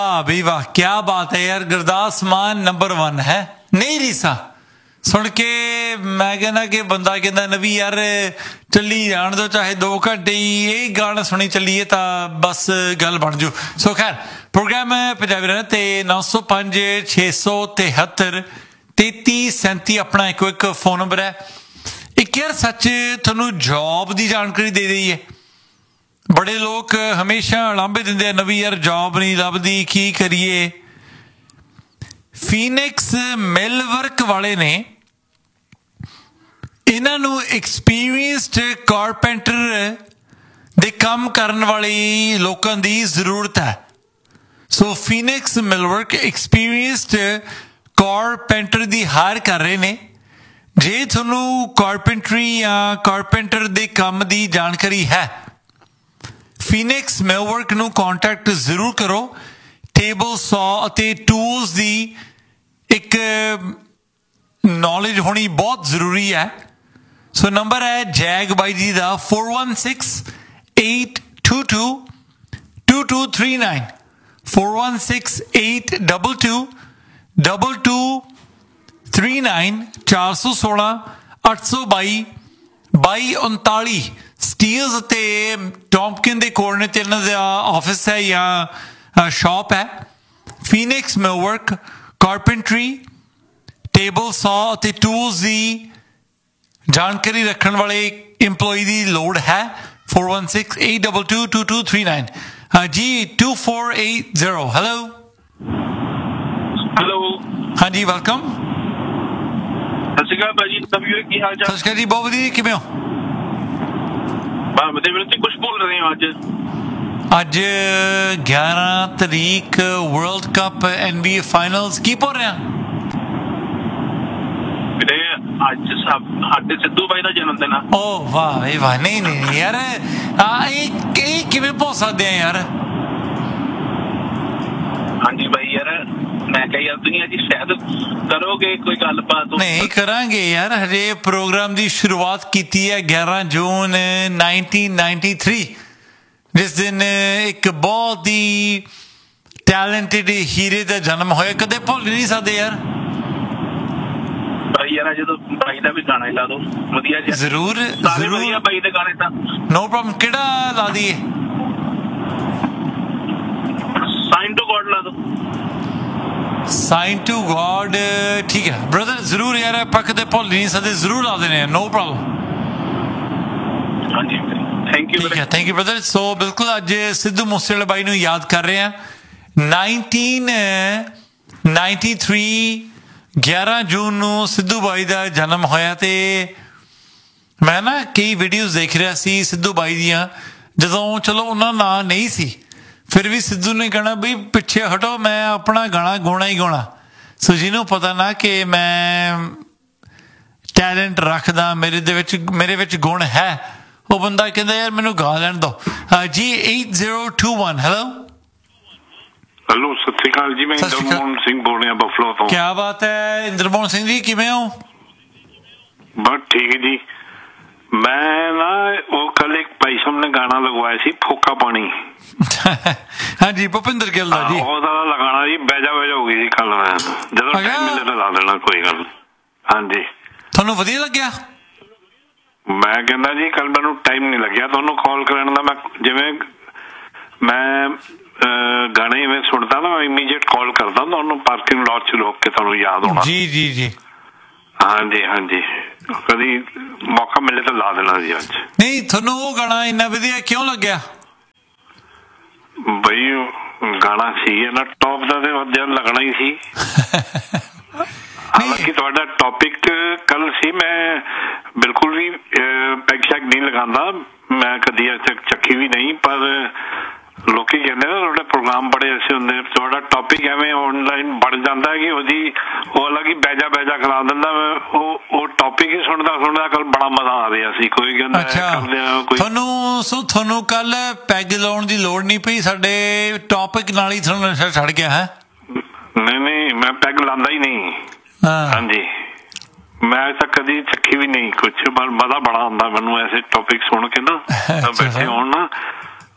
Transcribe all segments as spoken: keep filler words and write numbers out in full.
वाह भी वाह, क्या बात है यार। गुरदास मान नंबर वन है, नहीं रीसा सुन के मैं कहना कि बंदा कहता नवी यार चली जान दो, चाहे दो घंटे ही ये गाना सुनी चलीए तो बस गल बन जू। सो खैर प्रोग्राम पंजाबी रहना ते नौ सौ पंज छे सौ तिहत्तर तेती सैंती अपना एक एक फोन नंबर है। एक यार सच थोनू जॉब की जानकारी दे दी है। बड़े लोग हमेशा लांभे दिंदे आ नवी यार जॉब नहीं लभदी की करिए। फीनिक्स मिलवर्क वाले ने इन्हां नू एक्सपीरियंसड कारपेंटर दे काम करन वाले लोकां दी जरूरत है। सो फीनिक्स मिलवर्क एक्सपीरियंसड कारपेंटर दी हायर कर रहे ने। जे तुहानू कारपेंटरी या कारपेंटर दे काम दी जानकारी है, फीनिक्स मिलवर्क नू कॉन्टैक्ट जरूर करो। टेबल सॉ अते टूल्स दी एक नॉलेज होनी बहुत जरूरी है। सो so, नंबर है जैग बाई जी का four one six eight to to to to three nine four one six eight double two double two three nine चार सौ सोलह अठ सौ बाई बाई उनताली स्टील्स ते टॉम्पकिन दे कोर्नर ते इन्हां दा ऑफिस है या शॉप है। फीनिक्स मिलवर्क कारपेंटरी टेबल सॉ ते टूल्स दी जानकारी रखने वाले इंप्लॉय की लोड़ है। Four one six eight double two to to three nine ji to four eight zero. Hello hello हाँ जी वेलकम। सत श्री अकाल भाजी, तबीयत की हाल चाल? सत श्री अकाल जी, बहुत वधिया, किवें हो? बस वधिया। कुछ बोल रहे हो आज अज ग्यारह तरीक वर्ल्ड कप एन बी ए फाइनल्स की बोल रहे हैं ਅੱਜ ਸਾਡੇ ਸਿੱਧੂ ਬਾਈ ਦਾ ਜਨਮ ਦਿਨ ਆ। ਓ ਵਾਹ ਵੇ ਵਾਹ, ਨਹੀਂ ਨਹੀਂ ਯਾਰ ਆ ਇਹ ਇਹ ਕਿਵੇਂ ਭੁੱਲ ਸਕਦੇ ਆ ਯਾਰ। ਹਾਂਜੀ ਬਾਈ ਯਾਰ ਮੈਂ ਕਿਹਾ ਯਾਰ ਤੁਸੀਂ ਅੱਜ ਸ਼ਾਇਦ ਕਰੋਗੇ ਕੋਈ ਗੱਲਬਾਤ। ਨਹੀਂ ਕਰਾਂਗੇ ਯਾਰ, ਹਜੇ ਪ੍ਰੋਗਰਾਮ ਦੀ ਸ਼ੁਰੂਆਤ ਕੀਤੀ ਹੈ ਗਿਆਰਾਂ ਜੂਨ ਨਾਈਨਟੀਨ ਨਾਈਨਟੀ ਥ੍ਰੀ, ਜਿਸ ਦਿਨ ਇੱਕ ਬਹੁਤ ਹੀ ਟੈਲੈਂਟਡ ਹੀਰੇ ਦਾ ਜਨਮ ਹੋਇਆ। ਕਦੇ ਭੁੱਲ ਨਹੀਂ ਸਕਦੇ ਯਾਰ। ਯਾਰ ਜਦੋਂ ਬਾਈ ਦਾ ਵੀ ਗਾਣਾ ਲਾ ਦੋ ਵਧੀਆ ਜਿਹਾ। ਜ਼ਰੂਰ ਜ਼ਰੂਰ ਬਾਈ ਦੇ ਗਾਣੇ ਤਾਂ ਨੋ ਪ੍ਰੋਬਲਮ। ਕਿਹੜਾ ਲਾ ਦਈਏ? ਸਾਈਨ ਟੂ ਗॉड ਲਾ ਦੋ। ਸਾਈਨ ਟੂ ਗॉड ਠੀਕ ਹੈ ਬ੍ਰਦਰ, ਜ਼ਰੂਰ ਯਾਰ ਆਪਾਂ ਕਦੇ ਭੁੱਲ ਨਹੀਂ ਸਕਦੇ, ਜ਼ਰੂਰ ਲਾ ਦੇਣੇ, ਨੋ ਪ੍ਰੋਬਲਮ। ਹਾਂਜੀ ਥੈਂਕ ਯੂ। ਠੀਕ ਹੈ ਥੈਂਕ ਯੂ ਬ੍ਰਦਰ। ਸੋ ਬਿਲਕੁਲ ਅੱਜ ਸਿੱਧੂ ਮੂਸੇਵਾਲੇ ਬਾਈ ਨੂੰ ਯਾਦ ਕਰ ਰਹੇ ਹਾਂ। ਨਾਈਨਟੀਨ ਨਾਈਨਟੀ ਥ੍ਰੀ ਗਿਆਰਾਂ ਜੂਨ ਨੂੰ ਸਿੱਧੂ ਬਾਈ ਦਾ ਜਨਮ ਹੋਇਆ। ਤੇ ਮੈਂ ਨਾ ਕਈ ਵੀਡੀਓਜ਼ ਦੇਖ ਰਿਹਾ ਸੀ ਸਿੱਧੂ ਬਾਈ ਦੀਆਂ, ਜਦੋਂ ਚਲੋ ਉਹਨਾਂ ਨਾਂ ਨਹੀਂ ਸੀ, ਫਿਰ ਵੀ ਸਿੱਧੂ ਨੇ ਕਹਿਣਾ ਬਈ ਪਿੱਛੇ ਹਟੋ, ਮੈਂ ਆਪਣਾ ਗਾਣਾ ਗਾਉਣਾ ਹੀ ਗਾਉਣਾ। ਸੋ ਜਿਹਨੂੰ ਪਤਾ ਨਾ ਕਿ ਮੈਂ ਟੈਲੈਂਟ ਰੱਖਦਾ, ਮੇਰੇ ਦੇ ਵਿੱਚ ਮੇਰੇ ਵਿੱਚ ਗੁਣ ਹੈ, ਉਹ ਬੰਦਾ ਕਹਿੰਦਾ ਯਾਰ ਮੈਨੂੰ ਗਾ ਲੈਣ ਦੋ। ਜੀ eight zero two one hello hello ਸਤਿ ਸ਼੍ਰੀ ਅਕਾਲ ਜੀ, ਮੈਂ ਇੰਦਰਮੋਹਨ ਸਿੰਘ ਬੋਲ ਰਿਹਾ ਬਫਲੋ ਤੋਂ। ਕਿਆ ਬਾਤ ਹੈ ਇੰਦਰਮੋਹਨ ਸਿੰਘ ਜੀ, ਕਿਵੇਂ ਹੋ? ਬਸ ਠੀਕ ਹੈ ਜੀ। ਮੈਂ ਨਾ ਉਹ ਕੱਲ ਇੱਕ ਭਾਈ ਸਾਹਿਬ ਨੇ ਗਾਣਾ ਲਗਵਾਇਆ ਸੀ ਫੋਕਾ ਪਾਣੀ। ਹਾਂਜੀ ਭੁਪਿੰਦਰ ਗਿੱਲ ਦਾ ਜੀ। ਉਹਦਾ ਲਗਾਣਾ ਜੀ ਬੈਜਾ ਬੈਜਾ ਹੋ ਗਈ ਸੀ ਕੱਲ। ਮੈਂ ਜਦੋਂ ਟਾਈਮ ਮਿਲੇ ਤਾਂ ਲਾ ਦੇਣਾ, ਕੋਈ ਗੱਲ। ਹਾਂਜੀ ਤੁਹਾਨੂੰ ਵਧੀਆ ਲੱਗਿਆ? ਮੈਂ ਕਹਿੰਦਾ ਜੀ ਕੱਲ ਮੈਨੂੰ ਟਾਈਮ ਨਹੀਂ ਲੱਗਿਆ ਤੁਹਾਨੂੰ ਕਾਲ ਕਰਨ ਦਾ। ਮੈਂ ਜਿਵੇਂ ਮੈਂ ਗਾਣੇ ਇਵੇਂ ਸੁਣਦਾ ਨਾ, ਮੈਂ ਇਮੀਡੀਏਟ ਕਾਲ ਕਰਦਾ ਤੁਹਾਨੂੰ ਪਾਰਕਿੰਗ ਲੋਟ ਚ ਰੋਕ ਕੇ, ਤੁਹਾਨੂੰ ਯਾਦ ਹੋਣਾ। ਜੀ ਜੀ ਜੀ ਹਾਂਜੀ ਹਾਂਜੀ, ਕਦੀ ਮੌਕਾ ਮਿਲੇ ਤਾਂ ਲਾ ਦੇਣਾ ਜੀ ਅੱਜ। ਨਹੀਂ ਤੁਹਾਨੂੰ ਉਹ ਗਾਣਾ ਇੰਨਾ ਵਧੀਆ ਕਿਉਂ ਲੱਗਿਆ? ਬਈ ਗਾਣਾ ਸੀ ਨਾ ਟੌਪ ਦਾ, ਤੇ ਵਧੀਆ ਲੱਗਣਾ ਹੀ ਸੀ। ਹਾਲਾਂਕਿ ਤੁਹਾਡਾ ਟੌਪਿਕ ਕੱਲ ਸੀ, ਮੈਂ ਬਿਲਕੁਲ ਵੀ ਪੈਗ ਸ਼ੈਗ ਨਹੀਂ ਲਗਾਉਂਦਾ, ਮੈਂ ਕਦੀ ਅੱਜ ਤੱਕ ਚੱਕੀ ਵੀ ਨਹੀਂ, ਪਰ ਲੋਕੀ ਕਹਿੰਦੇ ਨਾ ਤੁਹਾਡੇ ਪ੍ਰੋਗਰਾਮ ਬੜੇ ਐਸੇ ਹੁੰਦੇ, ਤੁਹਾਡਾ ਟੌਪਿਕ ਐਵੇਂ ਆਨਲਾਈਨ ਬਣ ਜਾਂਦਾ ਕਿ ਉਹਦੀ ਉਹ ਅਲੱਗ ਹੀ ਬੈਜਾ ਬੈਜਾ ਕਰਾ ਦਿੰਦਾ। ਉਹ ਉਹ ਟੌਪਿਕ ਹੀ ਸੁਣਦਾ ਸੁਣਦਾ ਕੱਲ ਬੜਾ ਮਜ਼ਾ ਆ ਰਿਹਾ ਸੀ। ਕੋਈ ਕਹਿੰਦਾ ਤੁਹਾਨੂੰ ਸੋ ਤੁਹਾਨੂੰ ਕੱਲ ਪੈਗ ਲਾਉਣ ਦੀ ਲੋੜ ਨਹੀਂ ਪਈ, ਸਾਡੇ ਟੌਪਿਕ ਨਾਲ ਹੀ ਤੁਹਾਨੂੰ ਨਸ਼ਾ ਛੱਡ ਗਿਆ ਹੈ? ਨਹੀਂ ਨਹੀਂ, ਮੈਂ ਪੈਗ ਲਾਉਂਦਾ ਹੀ ਨਹੀਂ। ਹਾਂਜੀ ਮੈਂ ਅੱਜ ਤੱਕ ਕਦੀ ਚੱਕੀ ਵੀ ਨਹੀਂ ਕੁਛ, ਪਰ ਮਜ਼ਾ ਬੜਾ ਆਉਂਦਾ ਮੈਨੂੰ ਐਸੇ ਟੌਪਿਕ ਸੁਣ ਕੇ ਨਾ, ਬੈਠੇ ਹੋਣ ਨਾ।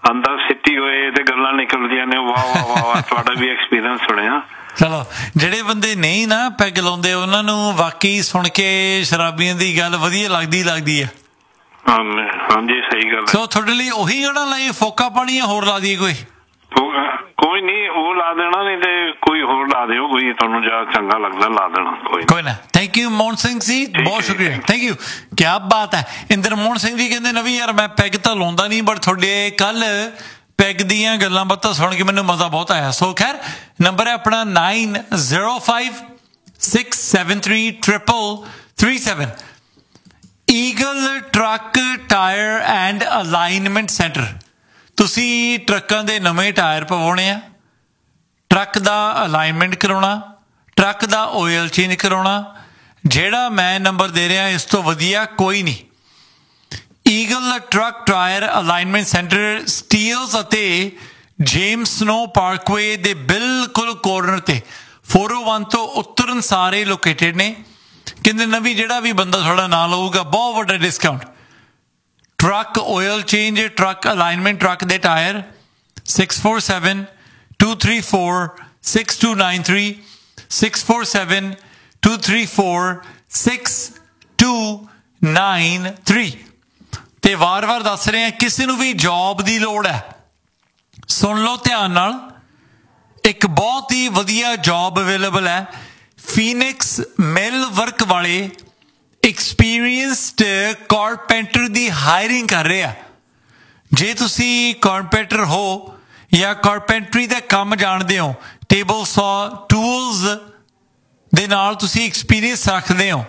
ਅੰਦਰ ਸਿੱਟੀ ਹੋਏ ਤੇ ਗੱਲਾਂ ਨਿਕਲਦੀਆਂ ਨੇ। ਵਾਹ ਵਾਹ ਵਾਹ ਵਾਹ, ਤੁਹਾਡਾ ਵੀ ਐਕਸਪੀਰੀਅੰਸ ਸੁਣਿਆ। ਚਲੋ, ਜਿਹੜੇ ਬੰਦੇ ਨਹੀਂ ਨਾ ਪੈਗ ਲਾਉਂਦੇ ਉਹਨਾਂ ਨੂੰ ਵਾਕਈ ਸੁਣ ਕੇ ਸ਼ਰਾਬੀਆਂ ਦੀ ਗੱਲ ਵਧੀਆ ਲੱਗਦੀ ਲੱਗਦੀ ਆ। ਹਾਂਜੀ ਸਹੀ ਗੱਲ। ਸੋ ਤੁਹਾਡੇ ਲਈ ਉਹੀ ਜਿਹੜਾ ਲਈ ਫੋਕਾ ਪਾਣੀ ਆ, ਹੋਰ ਲਾ ਦਈਏ ਕੋਈ? ਕੋਈ ਨਹੀਂ, ਉਹ ਲਾ ਦੇਣਾ, ਨਹੀਂ ਤੇ ਕੋਈ ਹੋਰ ਲਾ ਦਿਓ, ਕੋਈ ਤੁਹਾਨੂੰ ਜਿਆਦਾ ਚੰਗਾ ਲੱਗਦਾ ਲਾ ਦੇਣਾ। ਕੋਈ ਕੋਈ ਨਾ। ਥੈਂਕ ਯੂ ਮੋਹਨ ਸਿੰਘ ਜੀ, ਬਹੁਤ ਸ਼ੁਕਰੀਆ। Thank you. ਕਿਆ ਬਾਤ ਹੈ। ਇੰਦਰ ਮੋਹਨ ਸਿੰਘ ਜੀ ਕਹਿੰਦੇ ਨਵੀਂ ਯਾਰ ਮੈਂ ਪੈਗ ਤਾਂ ਲਾਉਂਦਾ ਨਹੀਂ, ਬਟ ਤੁਹਾਡੇ ਕੱਲ ਪੈਗ ਦੀਆਂ ਗੱਲਾਂ ਬਾਤਾਂ ਸੁਣ ਕੇ ਮੈਨੂੰ ਮਜ਼ਾ ਬਹੁਤ ਆਇਆ। ਸੋ ਖੈਰ, ਨੰਬਰ ਹੈ ਆਪਣਾ nine zero five six seven three triple three seven. Eagle truck tyre and alignment centre. ਤੁਸੀਂ ਟਰੱਕਾਂ ਦੇ ਨਵੇਂ ਟਾਇਰ ਪਵਾਉਣੇ ਆ, ਟਰੱਕ ਦਾ ਅਲਾਈਨਮੈਂਟ ਕਰਾਉਣਾ, ਟਰੱਕ ਦਾ ਓਇਲ ਚੇਂਜ ਕਰਾਉਣਾ, ਜਿਹੜਾ ਮੈਂ ਨੰਬਰ ਦੇ ਰਿਹਾ ਇਸ ਤੋਂ ਵਧੀਆ ਕੋਈ ਨਹੀਂ। Eagle truck tyre alignment centre Steeles ਅਤੇ ਜੇਮਸ ਸਨੋ ਪਾਰਕਵੇ ਦੇ ਬਿਲਕੁਲ ਕੋਰਨਰ ਤੇ ਚਾਰ ਸੌ ਇੱਕ ਤੋਂ ਉਤਰਨ ਸਾਰੇ ਲੋਕੇਟਡ ਨੇ। ਕਹਿੰਦੇ ਨਵੀਂ ਜਿਹੜਾ ਵੀ ਬੰਦਾ ਤੁਹਾਡਾ ਨਾਲ ਲਊਗਾ ਬਹੁਤ ਵੱਡਾ discount. Truck oil change, truck alignment, truck ਦੇ tyre six four seven two three four six to nine three six four seven two three four six to nine three. ਤੇ ਵਾਰ-ਵਾਰ ਦੱਸ ਰਹੇ ਆ, ਕਿਸੇ ਨੂੰ ਵੀ ਜੌਬ ਦੀ ਲੋੜ ਹੈ, ਸੁਣ ਲਓ ਧਿਆਨ ਨਾਲ, ਇੱਕ ਬਹੁਤ ਹੀ ਵਧੀਆ ਜੌਬ ਅਵੇਲੇਬਲ ਹੈ। ਫੀਨਿਕਸ ਮਿਲ ਵਰਕ ਵਾਲੇ ਐਕਸਪੀਰੀਅੰਸਡ ਕਾਰਪੈਂਟਰ ਦੀ ਹਾਇਰਿੰਗ ਕਰ ਰਹੇ ਆ। ਜੇ ਤੁਸੀਂ ਕਾਰਪੈਂਟਰ ਹੋ ਜਾਂ ਕਾਰਪੈਂਟਰੀ ਦਾ ਕੰਮ ਜਾਣਦੇ ਹੋ, ਟੇਬਲ ਸੌ ਟੂਲਸ ਦੇ ਨਾਲ ਤੁਸੀਂ ਐਕਸਪੀਰੀਅੰਸ ਰੱਖਦੇ ਹੋ,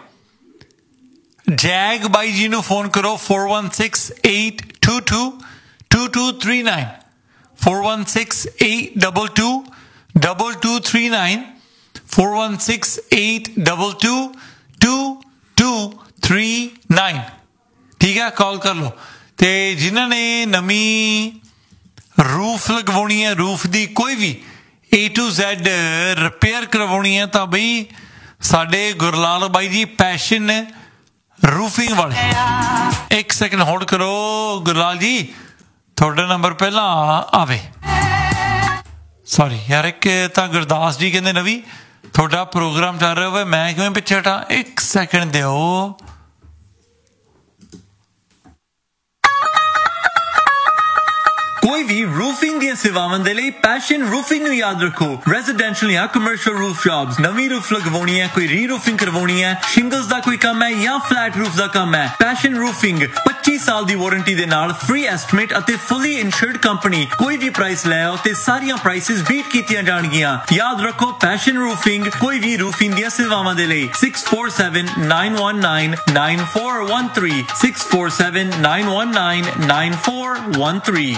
ਜੈਗ ਬਾਈ ਜੀ ਨੂੰ ਫੋਨ ਕਰੋ four one six eight two to to two three nine four one six eight two to to two three nine four one six eight two to to two three nine. ਠੀਕ ਹੈ, ਕਾਲ ਕਰ ਲਓ। ਤੇ ਜਿਨ੍ਹਾਂ ਨੇ ਨਵੀਂ roof ਲਗਵਾਉਣੀ ਹੈ, ਰੂਫ ਦੀ ਕੋਈ ਵੀ ਏ ਟੂ ਜ਼ੈਡ ਰਿਪੇਅਰ ਕਰਵਾਉਣੀ ਹੈ, ਤਾਂ ਬਈ ਸਾਡੇ ਗੁਰਲਾਲ ਬਾਈ ਜੀ ਪੈਸ਼ਨ ਰੂਫਿੰਗ ਵਾਲੇ। ਇੱਕ ਸੈਕਿੰਡ ਹੋਲਡ ਕਰੋ ਗੁਰਲਾਲ ਜੀ, ਤੁਹਾਡਾ ਨੰਬਰ ਪਹਿਲਾਂ ਆਵੇ। ਸੌਰੀ ਯਾਰ, ਇੱਕ ਤਾਂ ਗੁਰਦਾਸ ਜੀ ਕਹਿੰਦੇ ਨਵੀਂ ਤੁਹਾਡਾ ਪ੍ਰੋਗਰਾਮ ਚੱਲ ਰਿਹਾ ਹੋਵੇ, ਮੈਂ ਕਿਵੇਂ ਪਿੱਛੇ ਹਟਾਂ? ਇੱਕ ਸੈਕਿੰਡ ਦਿਓ। ਕੋਈ ਵੀ ਰੂਫਿੰਗ ਦੀਆਂ ਸੇਵਾਵਾਂ ਦੇ ਲਈ ਪੈਸ਼ਨ ਰੂਫਿੰਗ ਨੂੰ ਯਾਦ ਰੱਖੋ। ਰੈਜ਼ੀਡੈਂਸ਼ੀਅਲ ਜਾਂ ਕਮਰਸ਼ੀਅਲ ਰੂਫ ਜੌਬਸ, ਨਵੀਂ ਰੂਫ ਲਗਵਾਉਣੀ ਹੈ, ਕੋਈ ਰੀ ਰੂਫਿੰਗ ਕਰਵਾਉਣੀ ਹੈ, ਸ਼ਿੰਗਲਸ ਦਾ ਕੋਈ ਕੰਮ ਹੈ ਜਾਂ ਫਲੈਟ ਰੂਫ ਦਾ ਕੰਮ ਹੈ, ਪੈਸ਼ਨ ਰੂਫਿੰਗ ਪੱਚੀ ਸਾਲ ਦੀ ਵਾਰੰਟੀ ਦੇ ਨਾਲ ਫ੍ਰੀ ਐਸਟੀਮੇਟ ਅਤੇ ਫੁੱਲੀ ਇੰਸ਼ੋਰਡ ਕੰਪਨੀ। ਕੋਈ ਵੀ ਪ੍ਰਾਈਸ ਲੈ ਆਓ ਤੇ ਸਾਰੀਆਂ ਪ੍ਰਾਈਸਿਸ ਬੀਟ ਕੀਤੀਆਂ ਜਾਣਗੀਆਂ। ਯਾਦ ਰੱਖੋ, ਪੈਸ਼ਨ ਰੂਫਿੰਗ ਕੋਈ ਵੀ ਰੂਫਿੰਗ ਦੀਆਂ ਸੇਵਾਵਾਂ ਦੇ ਲਈ six four seven nine one nine nine four one three six four seven nine one nine nine four one three.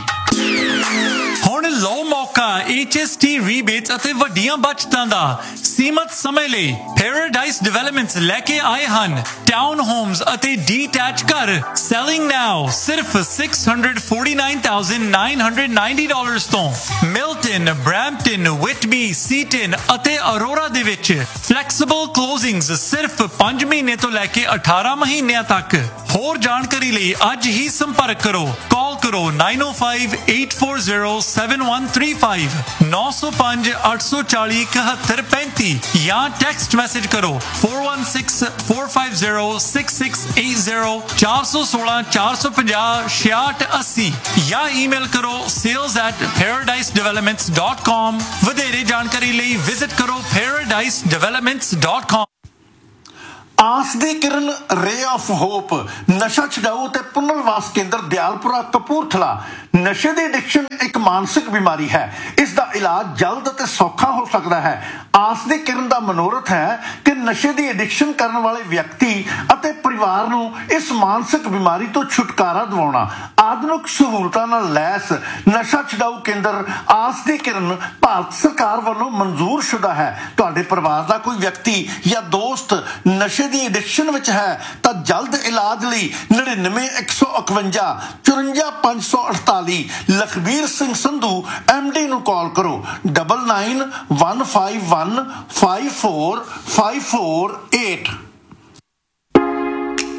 ਹੁਣ ਲਓ ਮੌਕਾ ਐਚ ਐਸ ਟੀ ਰੀਬੇਟਸ ਅਤੇ ਵੱਡੀਆਂ ਬਚਤਾਂ ਦਾ। ਸੀਮਤ ਸਮੇਂ ਲਈ ਪੈਰਾਡਾਈਸ ਡਿਵੈਲਪਮੈਂਟਸ ਲੈ ਕੇ ਆਏ ਹਨ ਟਾਊਨ ਹੋਮਸ ਅਤੇ ਡੀਟੈਚ ਘਰ। ਸੈਲਿੰਗ ਨਾਓ ਸਿਰਫ six hundred forty nine thousand nine hundred ninety dollars ਤੋਂ। ਮਿਲਟਨ, ਬਰੈਂਪਟਨ, ਵਿਟਬੀ, ਸੀਟਨ ਅਤੇ ਅਰੋਰਾ ਦੇ ਵਿੱਚ ਫਲੈਕਸੀਬਲ ਕਲੋਜ਼ਿੰਗਸ ਸਿਰਫ ਪੰਜ ਮਹੀਨੇ ਤੋਂ ਲੈ ਕੇ ਅਠਾਰਾਂ ਮਹੀਨਿਆਂ ਤੱਕ। ਹੋਰ ਜਾਣਕਾਰੀ ਲਈ ਅੱਜ ਹੀ ਸੰਪਰਕ ਕਰੋ। ਕਾਲ ਕਰੋ ਨਾਈਨ ਓ five eight four zero seven one three five ਨੌ ਸੌ ਪੰਜ ਅੱਠ ਸੌ ਚਾਲੀ ਇਕਹੱਤਰ ਪੈਂਤੀ ਜਾਂ ਟੈਕਸਟ ਮੈਸੇਜ ਕਰੋ four one six four five zero six six eight zero ਚਾਰ ਸੌ ਸੋਲਾਂ ਚਾਰ ਸੌ ਪੰਜਾਹ ਛਿਆਹਠ ਅੱਸੀ ਜਾਂ ਈਮੇਲ ਕਰੋ sales at paradise developments dot com। ਵਧੇਰੇ ਜਾਣਕਾਰੀ ਲਈ ਵਿਜ਼ਿਟ ਕਰੋ paradise developments dot com। ਆਸ ਦੀ ਕਿਰਨ ਰੇ ਆਫ ਹੋਪ ਨਸ਼ਾ ਛਡਾਊ ਤੇ ਪੁਨਰਵਾਸ ਕੇਂਦਰ ਦਿਆਲਪੁਰਾ ਕਪੂਰਥਲਾ। ਨਸ਼ੇ ਦੀ ਐਡਿਕਸ਼ਨ ਇੱਕ ਮਾਨਸਿਕ ਬਿਮਾਰੀ ਹੈ, ਇਸ ਦਾ ਇਲਾਜ ਜਲਦ ਅਤੇ ਸੌਖਾ ਹੋ ਸਕਦਾ ਹੈ। ਆਸ ਦੀ ਕਿਰਨ ਦਾ ਮਨੋਰਥ ਹੈ ਕਿ ਨਸ਼ੇ ਦੀ ਐਡਿਕਸ਼ਨ ਕਰਨ ਵਾਲੇ ਵਿਅਕਤੀ ਅਤੇ ਪਰਿਵਾਰ ਨੂੰ ਇਸ ਮਾਨਸਿਕ ਬਿਮਾਰੀ ਤੋਂ ਛੁਟਕਾਰਾ ਦਿਵਾਉਣਾ। ਆਧੁਨਿਕ ਸਹੂਲਤਾਂ ਨਾਲ ਲੈਸ ਨਸ਼ਾ ਛਡਾਊ ਕੇਂਦਰ ਆਸ ਦੀ ਕਿਰਨ ਭਾਰਤ ਸਰਕਾਰ ਵੱਲੋਂ ਮਨਜ਼ੂਰ ਸ਼ੁਦਾ ਹੈ। ਤੁਹਾਡੇ ਪਰਿਵਾਰ ਦਾ ਕੋਈ ਵਿਅਕਤੀ ਜਾਂ ਦੋਸਤ ਨਸ਼ੇ ਦੀ ਐਡਿਕਸ਼ਨ ਵਿੱਚ ਹੈ ਤਾਂ ਜਲਦ ਇਲਾਜ ਲਈ ਨੜਿਨਵੇਂ ਇੱਕ ਸੌ ਇਕਵੰਜਾ ਚੁਰੰਜਾ ਪੰਜ ਸੌ ਅਠਤਾਲੀ ਲਖਬੀਰ ਸਿੰਘ ਸੰਧੂ ਐਮ ਡੀ ਨੂੰ ਕਾਲ ਕਰੋ double nine one five one five four five four eight.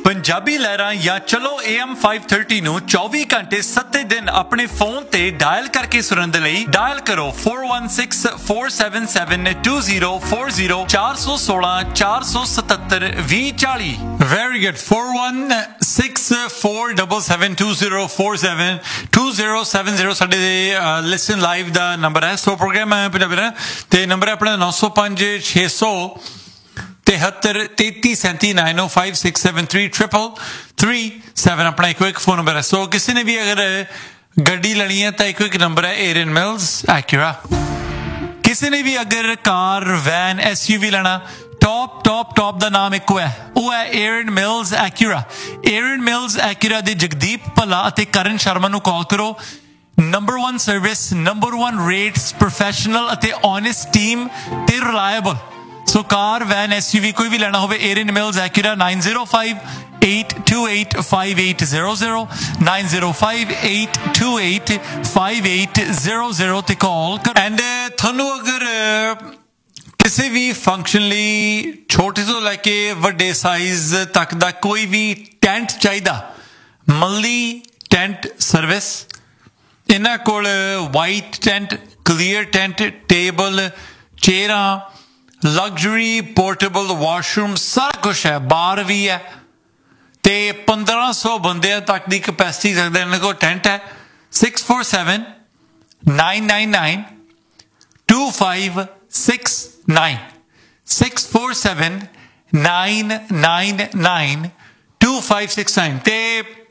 Punjabi ਲਹਿਰਾਂ ਜਾਂ ਚਲੋ A M five thirty ਨੂੰ ਚੌਵੀ ਘੰਟੇ ਸੱਤੇ ਦਿਨ ਆਪਣੇ ਫੋਨ ਤੇ ਡਾਇਲ ਕਰਕੇ ਸੁਣਨ ਦੇ ਲਈ ਡਾਇਲ ਕਰੋ four one six, four seven seven, two zero four zero ਚਾਰ ਸੌ ਸੋਲਾਂ ਚਾਰ ਸੌ ਸਤੱਤਰ ਵੀਹ ਚਾਲੀ Very good. four one six, four seven seven, two zero four seven, two zero seven zero ਸਾਡੇ ਲਿਸਨ ਲਾਈਵ ਦਾ ਨੰਬਰ ਹੈ। ਸੋ ਪ੍ਰੋਗਰਾਮ ਹੈ ਪੰਜਾਬੀ ਦਾ ਤੇ ਨੰਬਰ ਹੈ ਆਪਣਾ nine oh five ਛੇ ਸੌ ਤਿਹੱਤਰ ਤੇਤੀ ਸੈਂਤੀ nine oh five six seven three triple three seven ਆਪਣਾ ਇੱਕ ਇੱਕ ਫੋਨ ਨੰਬਰ ਹੈ। ਸੋ ਕਿਸੇ ਨੇ ਵੀ ਅਗਰ ਗੱਡੀ ਲੈਣੀ ਹੈ ਤਾਂ ਇੱਕ ਇੱਕ ਨੰਬਰ ਹੈ ਏਰਨ ਮਿਲਸ ਐਕੂਰਾ। ਕਿਸੇ ਨੇ ਵੀ ਅਗਰ ਕਾਰ ਵੈਨ ਐਸ ਯੂ ਵੀ ਲੈਣਾ ਟੌਪ ਟੌਪ ਟੌਪ ਦਾ ਨਾਮ ਇੱਕੋ ਹੈ, ਉਹ ਹੈ ਏਰਨ ਮਿਲਸ ਐਕੂਰਾ। ਏਰਨ ਮਿਲਸ ਐਕੂਰਾ ਦੇ ਜਗਦੀਪ ਭੱਲਾ ਅਤੇ ਕਰਨ ਸ਼ਰਮਾ ਨੂੰ ਕਾਲ ਕਰੋ। Number one service, number one rates, professional ਅਤੇ ਓਨੈਸਟ ਟੀਮ ਤੇ reliable. So car van S you ਵੀ ਕੋਈ ਵੀ ਲੈਣਾ ਹੋਵੇ ਏਰਨ mills ਐਕੂਰਾ nine zero five, eight two eight, five eight zero zero nine zero five, eight two eight, five eight zero zero ਤੇ ਕਾਲ ਕਰੋ। And ਤੁਹਾਨੂੰ ਅਗਰ ਕਿਸੇ ਵੀ ਫੰਕਸ਼ਨ ਲਈ ਛੋਟੇ ਤੋਂ ਲੈ ਕੇ ਵੱਡੇ ਸਾਈਜ਼ ਤੱਕ ਦਾ ਕੋਈ ਵੀ ਟੈਂਟ ਚਾਹੀਦਾ, ਮੱਲੀ ਟੈਂਟ ਸਰਵਿਸ। ਇਹਨਾਂ ਕੋਲ white tent, clear tent, table, ਚੇਅਰਾਂ, luxury portable washroom, ਸਾਰਾ ਕੁਛ ਹੈ। ਬਾਰ ਵੀ ਹੈ ਤੇ ਪੰਦਰਾਂ ਸੌ ਬੰਦਿਆਂ ਤੱਕ ਦੀ ਕਪੈਸਿਟੀ ਰੱਖਦਾ ਇਹਨਾਂ ਕੋਲ ਟੈਂਟ ਹੈ। six four seven, nine nine nine, two five six nine six four seven, nine nine nine, two five six nine ਤੇ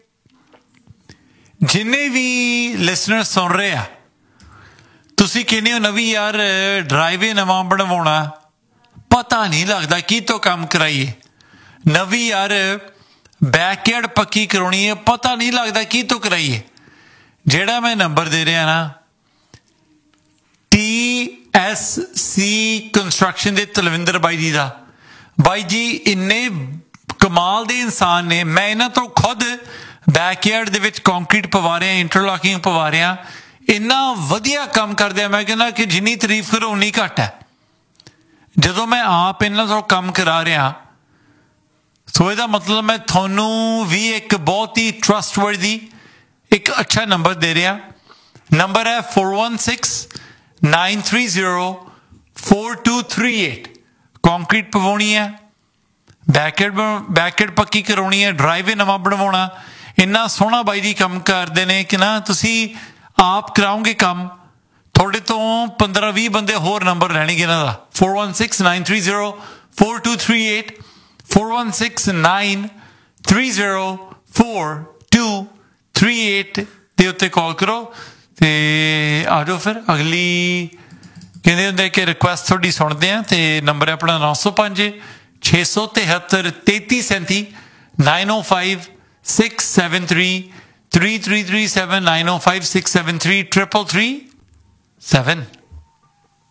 ਜਿੰਨੇ ਵੀ ਲਿਸਨਰ ਸੁਣ ਰਹੇ ਆ, ਤੁਸੀਂ ਕਹਿੰਦੇ ਹੋ ਨਵੀਂ ਯਾਰ ਡਰਾਈਵੇ ਨਵਾਂ ਬਣਵਾਉਣਾ, ਪਤਾ ਨਹੀਂ ਲੱਗਦਾ ਕੀ ਤੋਂ ਕੰਮ ਕਰਾਈਏ। ਨਵੀਂ ਯਾਰ ਬੈਕਯਾਰਡ ਪੱਕੀ ਕਰਾਉਣੀ ਹੈ, ਪਤਾ ਨਹੀਂ ਲੱਗਦਾ ਕੀ ਤੋਂ ਕਰਾਈਏ। ਜਿਹੜਾ ਮੈਂ ਨੰਬਰ ਦੇ ਰਿਹਾ ਨਾ ਟੀ ਐਸ ਸੀ ਕੰਸਟਰਕਸ਼ਨ ਦੇ ਤਲਵਿੰਦਰ ਬਾਈ ਜੀ ਦਾ, ਬਾਈ ਜੀ ਇੰਨੇ ਕਮਾਲ ਦੇ ਇਨਸਾਨ ਨੇ। ਮੈਂ ਇਹਨਾਂ ਤੋਂ ਖੁਦ ਬੈਕਯਾਰਡ ਦੇ ਵਿੱਚ ਕੰਕਰੀਟ ਪਵਾ ਰਿਹਾ, ਇੰਟਰਲੌਕਿੰਗ ਪਵਾ ਰਿਹਾ, ਇੰਨਾ ਵਧੀਆ ਕੰਮ ਕਰਦੇ ਆ। ਮੈਂ ਕਹਿੰਦਾ ਕਿ ਜਿੰਨੀ ਤਾਰੀਫ ਕਰੋ ਉਨੀ ਘੱਟ ਹੈ। ਜਦੋਂ ਮੈਂ ਆਪ ਇਹਨਾਂ ਤੋਂ ਕੰਮ ਕਰਾ ਰਿਹਾ, ਸੋ ਇਹਦਾ ਮਤਲਬ ਮੈਂ ਤੁਹਾਨੂੰ ਵੀ ਇੱਕ ਬਹੁਤ ਹੀ ਟਰਸਟਵਰਦੀ ਇੱਕ ਅੱਛਾ ਨੰਬਰ ਦੇ ਰਿਹਾ। ਨੰਬਰ ਹੈ four one six, nine three zero, four two three eight। Concrete ਪਵਾਉਣੀ ਹੈ, ਬੈਕਯਾਰਡ ਬੈਕਯਾਰਡ ਪੱਕੀ ਕਰਾਉਣੀ ਹੈ, ਡਰਾਈਵੇ ਨਵਾਂ ਬਣਵਾਉਣਾ। ਇੰਨਾ ਸੋਹਣਾ ਬਾਈ ਜੀ ਕੰਮ ਕਰਦੇ ਨੇ ਕਿ ਨਾ ਤੁਸੀਂ ਆਪ ਕਰਾਓਗੇ ਕੰਮ, ਤੁਹਾਡੇ ਤੋਂ ਪੰਦਰਾਂ ਵੀਹ ਬੰਦੇ ਹੋਰ ਨੰਬਰ ਲੈਣਗੇ ਇਹਨਾਂ ਦਾ। four one six, nine three zero, four two three eight, four one six, nine three zero, four two three eight ਦੇ ਉੱਤੇ ਕਾਲ ਕਰੋ ਤੇ ਆ ਜਾਓ। ਫਿਰ ਅਗਲੀ ਕਹਿੰਦੇ ਹੁੰਦੇ ਕਿ ਰਿਕੁਐਸਟ ਤੁਹਾਡੀ ਸੁਣਦੇ ਆ ਤੇ ਨੰਬਰ ਹੈ ਆਪਣਾ nine oh five, ਛੇ ਸੌ ਤਿਹੱਤਰ ਤੇਤੀ ਸੈਂਤੀ nine oh five six seven three, three three three seven, nine oh five six seven three, triple three seven